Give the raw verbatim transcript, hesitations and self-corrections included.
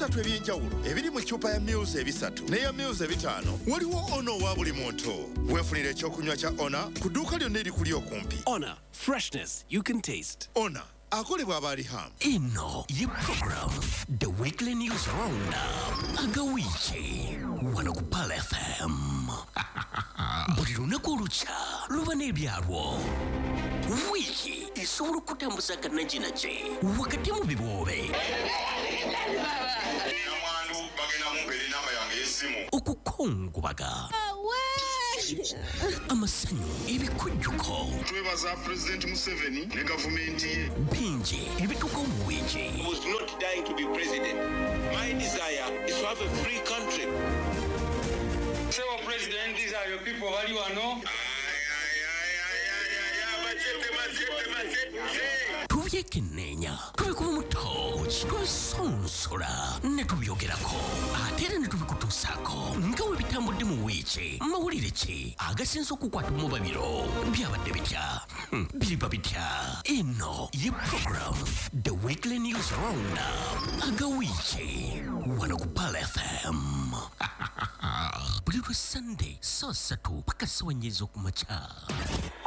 ebisatu ebyenjawulo ebiri mu ccupa ya Muse ebisatu ne ya Muse ebitaano waliwo ono wa buli muntu. Weefunira ekyokunywa kya Ona ku dduuka lyonna erikuli okumpi. Ona, freshness you can taste. Ona akolebwa Abaliham. Ino ye program The Weekly News Roundup agawiiki wano ku Pala F M. Buli lunaku olukya luba n'ebyalwo. Wiiki esobola okutambuza kannaginaje wakati mu biboobe. Okukongobaga amasanyu ebikujjuko twebaza President Museveni ne gavumenti ye bingi ebituuka mu wiiki. I was not dying to be president. My desire is to have a free country. Say, well, President, these are your people. What do you want to know? Tubyekenneenya tubikuba mu tooki tubisonsola ne tubyogerako ate era ne tubikutuusaako nga we bitambudde mu wiiki. Mawulire ki agasinza okukwata mu babiro byabadde bitya biriba bitya? Eno ye program The Weekly News Roundup agawiiki wano ku Pala F M. Buli lwa Sunday saa ssatu paka ssaawa nnya ez'okumakya.